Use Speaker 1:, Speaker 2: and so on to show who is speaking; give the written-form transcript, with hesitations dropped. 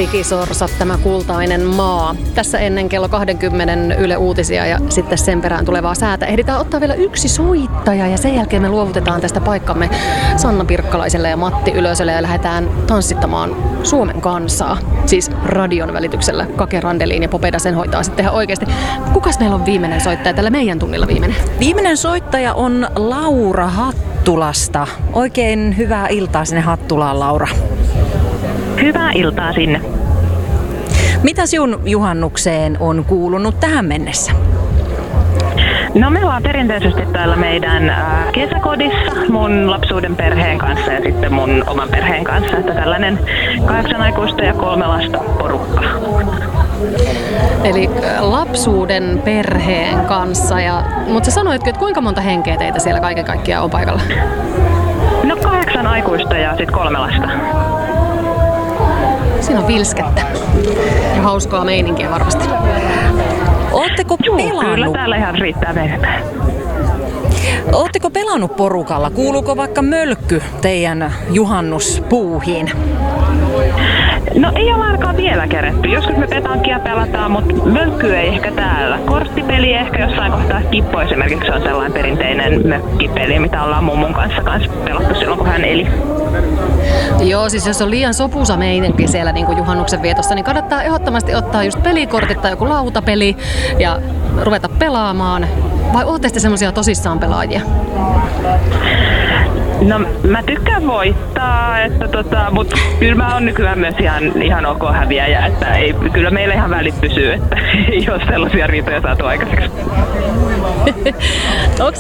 Speaker 1: Rikisorsat, tämä kultainen maa. Tässä ennen kello 20 Yle Uutisia ja sitten sen perään tulevaa säätä. Ehditään ottaa vielä yksi soittaja ja sen jälkeen me luovutetaan tästä paikkamme Sanna Pirkkalaiselle ja Matti Ylöselle ja lähdetään tanssittamaan Suomen kansaa. Siis radion välityksellä. Kake Randelin ja Popeda sen hoitaa sitten ihan oikeasti. Kukas meillä on viimeinen soittaja tällä meidän tunnilla viimeinen?
Speaker 2: Viimeinen soittaja on Laura Hattulasta. Oikein hyvää iltaa sinne Hattulaan, Laura.
Speaker 3: Hyvää iltaa sinne.
Speaker 2: Mitä sinun juhannukseen on kuulunut tähän mennessä?
Speaker 3: No me ollaan perinteisesti täällä meidän kesäkodissa mun lapsuuden perheen kanssa ja sitten mun oman perheen kanssa. Että tällainen 8 aikuista ja 3 lasta porukka.
Speaker 1: Eli lapsuuden perheen kanssa. Mutta sä sanoitkin, että kuinka monta henkeä teitä siellä kaiken kaikkiaan on paikalla?
Speaker 3: No 8 aikuista ja sitten 3 lasta.
Speaker 1: Siinä on vilskettä ja hauskaa meininkiä varmasti.
Speaker 2: Ootteko pelannut?
Speaker 3: Kyllä täällä ihan riittää vedettä.
Speaker 2: Ootteko pelannut porukalla? Kuuluuko vaikka mölkky teidän juhannuspuuhiin?
Speaker 3: No ei ole ainakaan vielä keretty. Joskus me petankia pelataan, mutta mölkky ei ehkä täällä. Korttipeli ehkä jossain kohtaa Kippo esimerkiksi on sellainen perinteinen mökkipeli, mitä ollaan mummun kanssa pelattu silloin, kun hän eli.
Speaker 1: Joo, siis jos on liian sopuisa meininki siellä niin kuin juhannuksen vietossa, niin kannattaa ehdottomasti ottaa just pelikortit tai joku lautapeli ja ruveta pelaamaan. Vai ootte sitten semmoisia tosissaan pelaajia?
Speaker 3: No mä tykkään voittaa, mutta kyllä mä oon nykyään myös ihan ok häviäjä, että kyllä meillä ihan välit pysyy, että ei ole sellaisia riitoja saatu aikaiseksi.
Speaker 1: Onko